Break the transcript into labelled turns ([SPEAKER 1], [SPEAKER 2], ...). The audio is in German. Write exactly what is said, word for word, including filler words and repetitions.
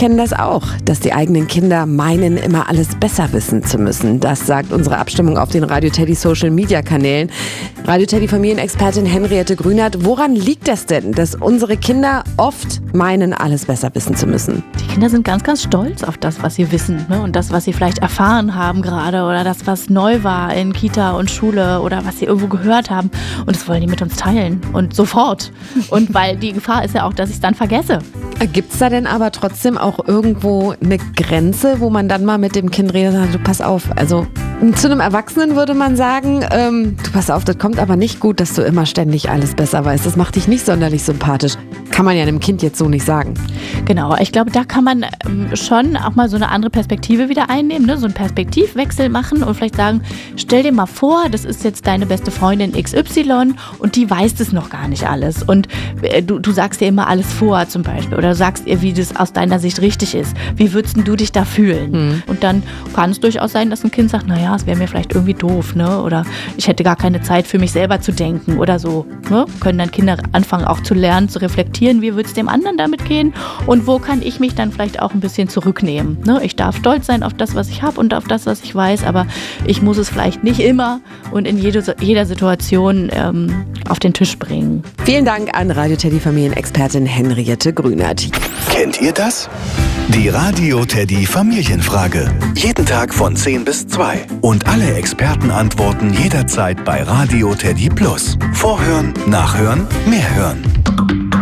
[SPEAKER 1] kennen das auch, dass die eigenen Kinder meinen, immer alles besser wissen zu müssen. Das sagt unsere Abstimmung auf den Radio Teddy Social Media Kanälen. Radio Teddy Familienexpertin Henriette Grünert, woran liegt das denn, dass unsere Kinder oft meinen, alles besser wissen zu müssen?
[SPEAKER 2] Die Kinder sind ganz, ganz stolz auf das, was sie wissen, ne? Und das, was sie vielleicht erfahren haben gerade oder das, was neu war in Kita und Schule oder was sie irgendwo gehört haben. Und das wollen die mit uns teilen und sofort. Und weil die Gefahr ist ja auch, dass ich es dann vergesse.
[SPEAKER 1] Gibt es da denn aber trotzdem auch irgendwo eine Grenze, wo man dann mal mit dem Kind redet und sagt, du pass auf, also zu einem Erwachsenen würde man sagen, ähm, du pass auf, das kommt aber nicht gut, dass du immer ständig alles besser weißt. Das macht dich nicht sonderlich sympathisch. Kann man ja einem Kind jetzt so nicht sagen.
[SPEAKER 2] Genau, ich glaube, da kann man ähm, schon auch mal so eine andere Perspektive wieder einnehmen, ne? So einen Perspektivwechsel machen und vielleicht sagen, stell dir mal vor, das ist jetzt deine beste Freundin X Y und die weiß das noch gar nicht alles. Und äh, du, du sagst dir immer alles vor zum Beispiel oder sagst ihr, wie das aus deiner Sicht richtig ist. Wie würdest du dich da fühlen? Mhm. Und dann kann es durchaus sein, dass ein Kind sagt, naja, es wäre mir vielleicht irgendwie doof, ne? Oder ich hätte gar keine Zeit für mich selber zu denken oder so. Ne? Können dann Kinder anfangen auch zu lernen, zu reflektieren, wie würde es dem anderen damit gehen und wo kann ich mich dann vielleicht auch ein bisschen zurücknehmen. Ne? Ich darf stolz sein auf das, was ich habe und auf das, was ich weiß, aber ich muss es vielleicht nicht immer und in jede, jeder Situation ähm, auf den Tisch bringen.
[SPEAKER 1] Vielen Dank an Radio Teddy Familienexpertin Henriette Grünert.
[SPEAKER 3] Kennt ihr das? Die Radio Teddy Familienfrage. Jeden Tag von zehn bis zwei. Und alle Experten antworten jederzeit bei Radio Teddy Plus. Vorhören, nachhören, mehr hören.